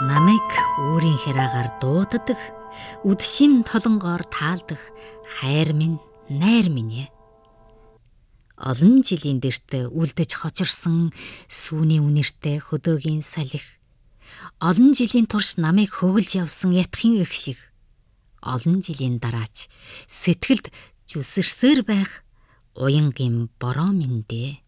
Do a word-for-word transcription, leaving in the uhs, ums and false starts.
Намайг өөрийн хэраагаар дууддаг, үдшийн толонгоор таалдах хайр минь, найр минь ээ. Олон жилийн дэрт үлдэж хожирсон сүүний үнэртэй хөдөөгийн салхи. Олон жилийн турш намайг хөглж явсан ятхын эх шиг. Олон жилийн дараач сэтгэлд зүсэрсээр байх уянгийн бороо минь дээ.